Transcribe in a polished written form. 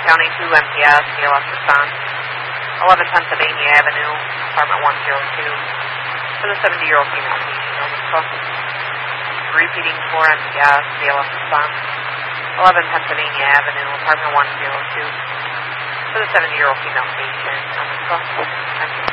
County 2 MPS, BLS response. 11 Pennsylvania Avenue, apartment 102. For the 70-year-old female patient on this call. Repeating 4 MPS, BLS response. 11 Pennsylvania Avenue, apartment 102. For the 70-year-old female patient on this call. Thank you.